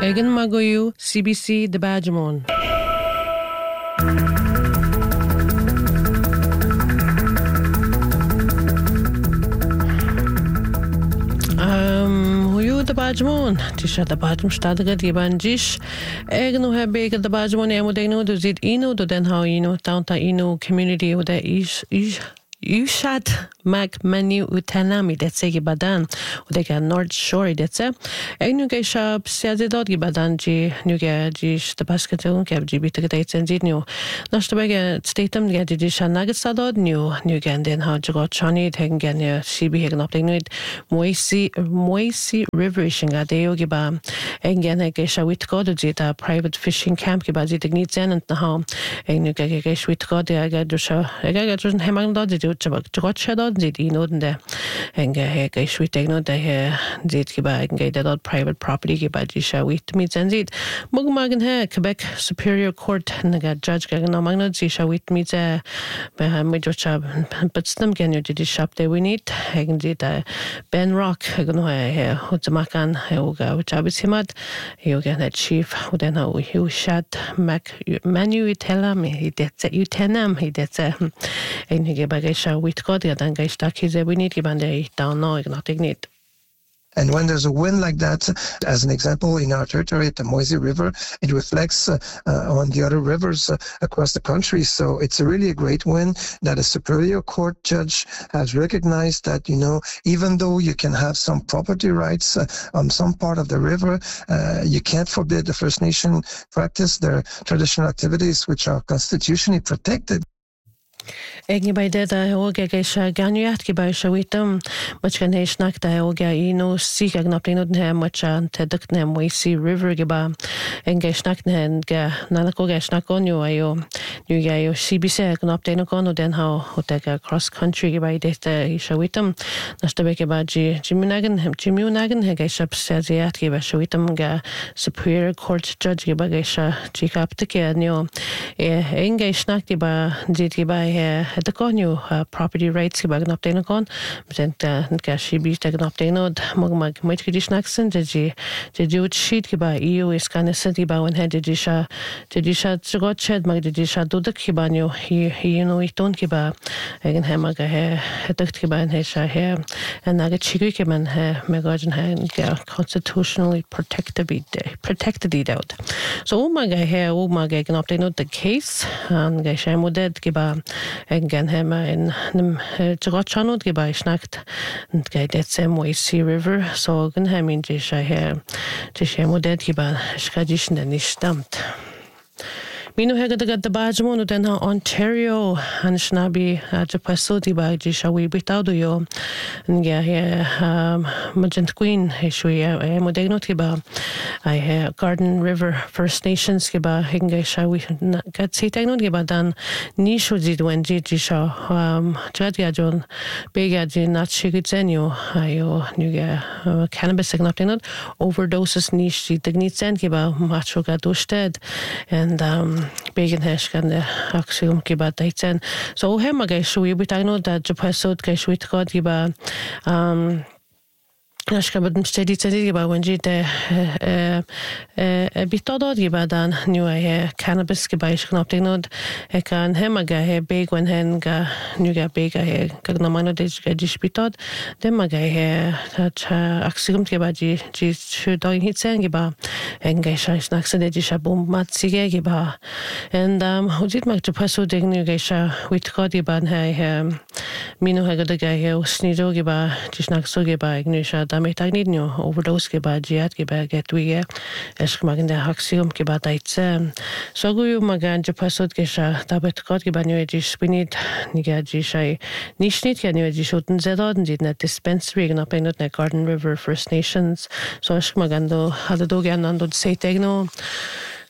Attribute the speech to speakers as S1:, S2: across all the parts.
S1: Egan Magoyu, CBC de Badgemon. Huyu de Badgemon, Tisha de Badgem Stadga di Banjish, Egno have big the Badgemon Emodeno, do zit ino, do den how ino, down ta ino community with the Ushad mag menu utanami dat segi badan udega North Shore datse egnuge shop siazidod badan ji nuge ji stabasketung ke ji bitgedait zenjidnu nostabege statem ge ji shanagadsadod nuge den how jgot chani tengen CB hegen opdegnuid Moisi River shinga de yogi ba engen ge shawit god ji ta private fishing camp ge ba ji dignit zen and na how egnuge ge shwit god de ga dusha ga dusha hemang ji jgot shadod zit inoden de enge ge shwitegno de zit giba enge de private property giba jisha wit mit zit mugmagen he Quebec Superior Court naga judge ga no magno jisha wit mit be midrocha but stem genyo de shop de we need egen zit Ben Rock gno he hutmakan he uga chabisimat yoga net chief uden ho hu shat manu itela me hidet utenam hidet enge bagesha wit god dan we need gibande down no ignotignit.
S2: And when there's a wind like that, as an example, in our territory at the Moisi River, it reflects on the other rivers across the country. So it's really a great win that a Superior Court judge has recognized that, even though you can have some property rights on some part of the river, you can't forbid the First Nation practice their traditional activities, which are constitutionally protected.
S1: Egi by dead oga gesha ganuat giba shawitum much ganeshnak da oga sik agnapino ne much an tedukne Moisi River giba engeshnak ne ga nalako geshnak onyo ayo nu gayo CBC agnapino kono den how hotega cross country giba deta shawitum nastabeke ba jimunagan hegesha psaziat giba shawitum ga Superior Court judge giba gesha chikaptike nyo engeshnak giba giba the conyu property rights giba gnapteno kon but ga shibi ta gnapteno mag might gidishnaxen je jut sheet giba EU is kana city ba when had jisha got shed mag jisha duduk giba nyo iton giba egen hemaga he hedukt giba en hesha he and naga chigui giban he megajin he constitutionally protected it out so maga he maga gnapteno the case and ga shamuded giba Engen hema in nim jogochanod giba schnacht und geidet Moisi River so gen hemin jisha her jisha modet giba schadischen der nicht stammt. Mino hega de Badgemon und den Ontario an schnabi japaso di ba jisha we bitaudo yo nga he Magent Queen he shui modegnot giba I Garden River First Nations giba hinga shawi gat sitagnot giba dan nisho jidwen jisha jadga jon bega jin not shigitzenyo ayo nuga cannabis ignotinot overdoses nish dignitsen giba macho gadusted and begen heskan de axiom giba daitsen so hemaga shui bitagno da japasot ke shuit god giba Ashkabad steady giba when ji de bitodod giba dan new cannabis giba ishknoptinod ekan hemaga he big when hen ga nuga bega he kagnamano de jish bitod demaga he axiom giba ji shudoin hitsen giba enga shais nakse de jisha bom matsige giba and hojit mag japaso de nuga sha with god giba he mino hega de ga he snido giba jisnak so giba ignisha Metagni overdose giba jiat giba getwiye eskmagen der haxium giba daitse soguyu magan japasot gesha tabet god giba nueji spinit nigaji shai nishnit ya nueji shuten zedoden dit net dispensary gna penot net Garden River First Nations so eskmagan do hadado ganando setegno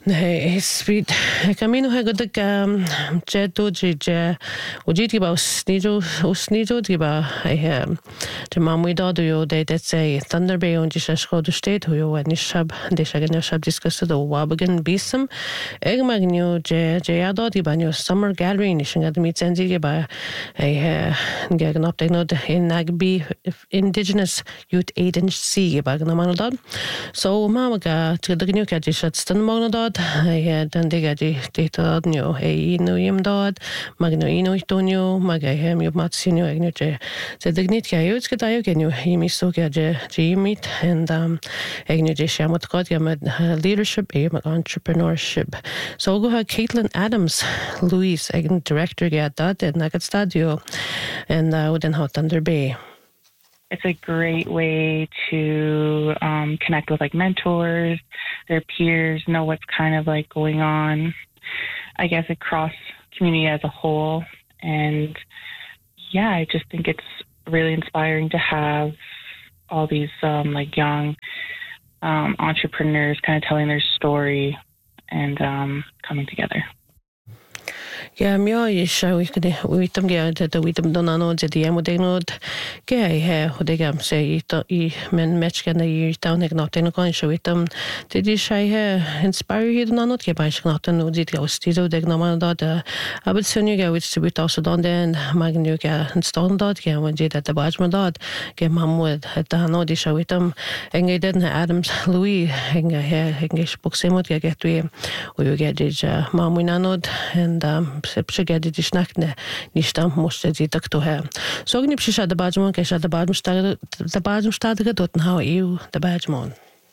S1: Nee, speed. Camino hagod jedo je ujiti ba usnido diba de mamuida do yo de say Thunder Bay on jishko do state yo nishab de shagan shab discuss do wabagan bisum eg magnu je ado diba new summer gallery nishinga de mitsenzi ba gagan update no in Nagby Indigenous Youth Agency ba gnamanodad so mamaga to the new kadishat stan magnodad dan digadi data new no yimdad magno ino itonio magahem yo matsinio egnuche se dignit ya yo skatayo genio himi so gaje jimit and egnuche shamot god yamad leadership entrepreneurship so go ha Caitlin Adams Louise egn director gadad and nagat stadio and within hot Thunder Bay.
S3: It's a great way to connect with like mentors, their peers, know what's kind of like going on, I guess, across community as a whole. And yeah, I just think it's really inspiring to have all these like young entrepreneurs kind of telling their story and coming together.
S1: Yeah, mio isha we tam ge the we tam donano the amodegno ge he hodegam say I men match can I down not in con show itam did you shy inspire you donano ge ba not no dit stizo de normal dot aber soon you go which to be also done then magnu ge install dot ge when did at the bajma dot ge mamud at the no di show itam enge den Adams Louis enge he english book semot ge get we get mamunanod and Sepshagadi Dishnakne, Nishtam Mostadi Daktoha. So Nipsha the Bajmon, Kesha the Bajm Stadga Dotten, how you the Bajmon.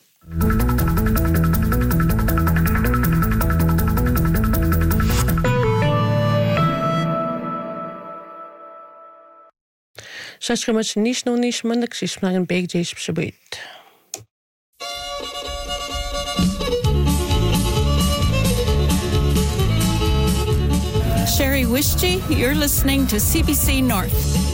S1: Shashkamach Nish no Nish Mandak Shishman and Big Jish Shabit.
S4: Sherry Wishji, you're listening to CBC North.